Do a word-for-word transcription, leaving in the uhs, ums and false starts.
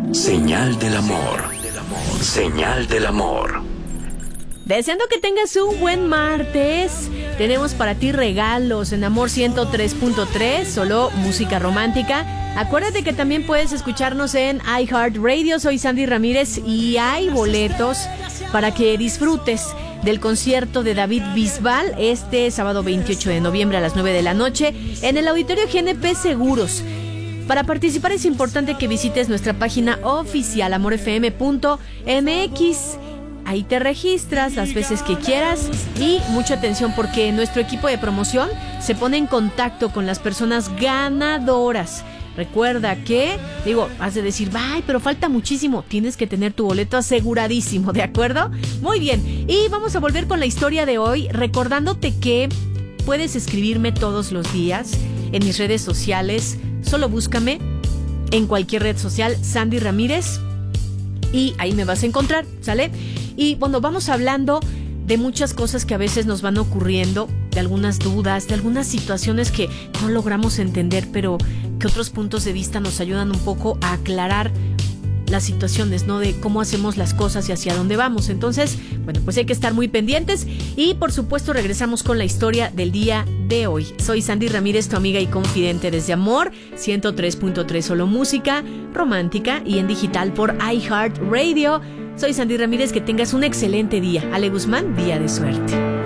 Señal del amor. Señal del amor. Deseando que tengas un buen martes. Tenemos para ti regalos en Amor ciento tres punto tres, solo música romántica. Acuérdate que también puedes escucharnos en iHeartRadio. Soy Sandy Ramírez y hay boletos para que disfrutes del concierto de David Bisbal este sábado veintiocho de noviembre a las nueve de la noche en el Auditorio G N P Seguros. Para participar es importante que visites nuestra página oficial amor f m punto m x. Ahí te registras las veces que quieras y mucha atención porque nuestro equipo de promoción se pone en contacto con las personas ganadoras. Recuerda que, digo, has de decir, ¡ay, pero falta muchísimo! Tienes que tener tu boleto aseguradísimo, ¿de acuerdo? Muy bien, y vamos a volver con la historia de hoy, recordándote que puedes escribirme todos los días en mis redes sociales. Solo búscame en cualquier red social, Sandy Ramírez, y ahí me vas a encontrar, ¿sale? Y bueno, vamos hablando de muchas cosas que a veces nos van ocurriendo, de algunas dudas, de algunas situaciones que no logramos entender, pero que otros puntos de vista nos ayudan un poco a aclarar las situaciones, ¿no? De cómo hacemos las cosas y hacia dónde vamos. Entonces, bueno, pues hay que estar muy pendientes y por supuesto regresamos con la historia del día de hoy. Soy Sandy Ramírez, tu amiga y confidente desde Amor ciento tres punto tres, solo música romántica y en digital por iHeartRadio. Soy Sandy Ramírez, que tengas un excelente día. Ale Guzmán, día de suerte.